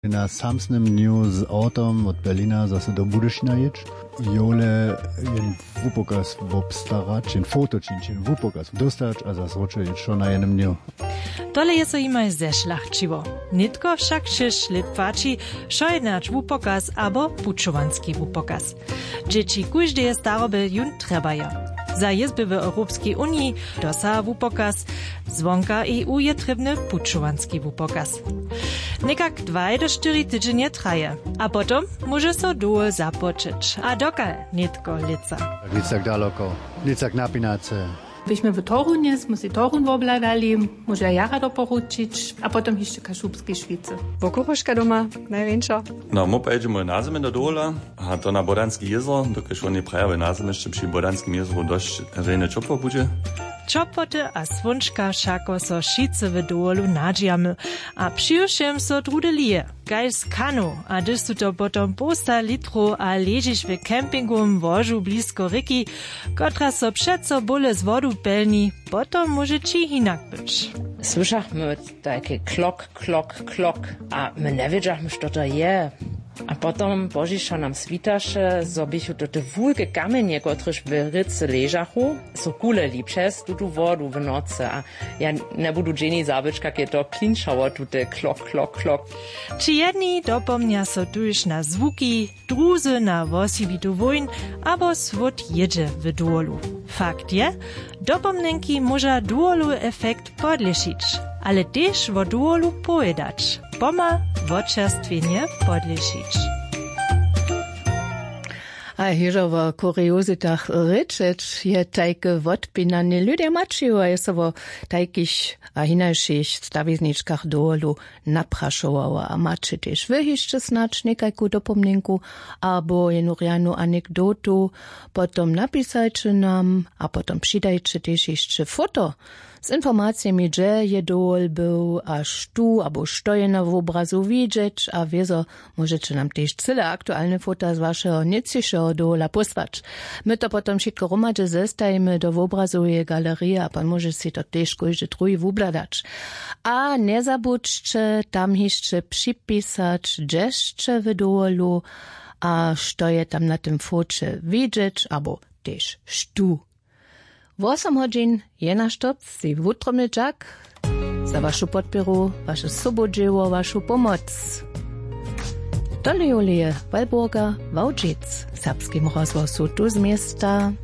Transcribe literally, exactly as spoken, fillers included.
Na samsnym dniu z autom od Berlina zase do Budyšina jedź. Jole jen wupokaz obstarać, jen fotočin, jen wupokaz dostać, a zase roče jeszcze na jednym dniu. Tole je so imaj zešlachčivo. Nitko však šeš lepfači, šo jednač wupokaz abo pučovanski wupokaz. Dzieci kujždeje staroby jun trebaja. Za jezby w Europejskiej Unii dosa wupokaz, zwonka E U je trebny pučovanski wupokaz. Nekak dwaj do cztery tydzienie traje, a potom może so dół zapoczyć, a dokal nitko lica. Nic tak daleko, nic tak napinace. Byśmy w Torunie, musí Torun wobladali, może jara doporučić, a potom jeszcze Kaszubskie Szwicy. Wokuruszka doma, największa. No, my pojedziemy na zimę do dola, a to na Bodanski jezero, dokud oni prawie na zimę, jeszcze przy Bodanskim jezeru dość rejne czopło będzie. Čopoty a svunčka šako so šice v dolu nadžijamy, a přijušem so drudelije, kaj z kanu, a když su to potom posta litru a ležiš v kempingu vožu blisko riki, kotra so přeco bole z vodu pelni, potom może ci hinak być. Słyszachmy takie klok, klok, klok, a my nie wiedziachmy, co to je. A potom Božiša nam svitaše, zo bychu to te wulke kamenje, kotrež v rice ležachu, so kuleli přes tutu vodu v noce. A ja ne budu dženi zabič, kak je to klinčało, tute klok, klok, klok. Či jedni dopomnia so tuž na zvuki, druzy na wosibitu wojn, abo swód jedzie w duolu. Fakt je, dopomnenki może duolu efekt podlešić, ale też wo duolu pojedać. Poma wočerstwienie podlešić. A hižo v kuriozitach rečeć je tajke wodpinanie ludzie mačiu, a je so vo tajkich a hinajších stawizniczkach dolu naprašovała, a mači tež vyhišće snač nekajku dopomninku, abo jenurianu anekdotu, potom napisajcie nam, a potom přidajcie tež jeszcze foto z informacjami, że je dol był, a sztu, abo što je na obrazu widzieć, a wiezo możecie nam też cyle aktualne fota z waszego nieciszego dola posłać. My to potom wszystko romadze zestajemy do obrazuje galerii, a pan może si to też każdy drugi wubladać. A nie zabudźcie tam jeszcze przypisać, gdzieście w dolu, a što je tam na tym focie widzieć, abo też sztu. osem godzin je naš top, si wutromny dżak za waszu podpieru, wasze sobodzieło, waszu pomoc. Tole Julie Walburga, Wałdzic, serbskim rozwoju tu z miasta.